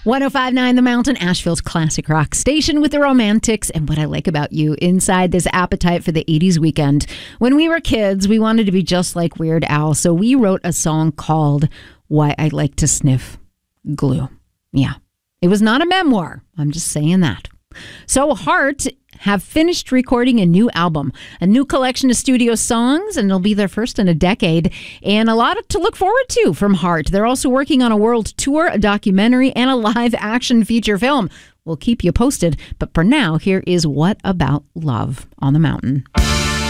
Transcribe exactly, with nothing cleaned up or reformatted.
one oh five point nine The Mountain, Asheville's classic rock station with the romantics and what I like about you inside this appetite for the eighties weekend. When we were kids, we wanted to be just like Weird Al, so we wrote a song called Why I Like to Sniff Glue. Yeah, it was not a memoir. I'm just saying that. So Heart have finished recording a new album, a new collection of studio songs, and it'll be their first in a decade, and a lot to look forward to from Heart. They're also working on a world tour, a documentary, and a live action feature film. We'll keep you posted, but for now, here is What About Love on the Mountain.